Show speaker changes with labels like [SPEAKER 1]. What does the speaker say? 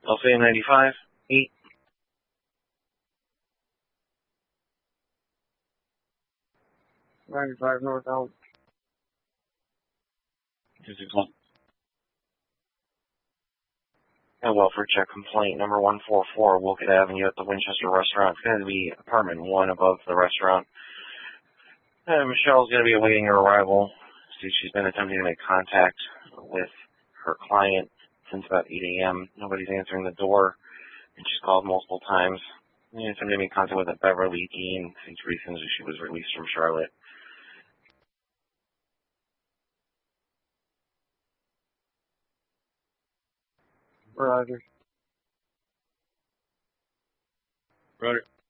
[SPEAKER 1] LCA 95, 8.
[SPEAKER 2] Northbound.
[SPEAKER 1] 261. And welfare check complaint number 144, Wolcott Avenue at the Winchester Restaurant. It's going to be apartment 1 above the restaurant. Michelle's going to be awaiting her arrival. See, she's been attempting to make contact with her client since about 8 a.m. Nobody's answering the door, and she's called multiple times. And somebody made contact with a Beverly Dean since recently she was released from Charlotte.
[SPEAKER 2] Roger.
[SPEAKER 1] Roger.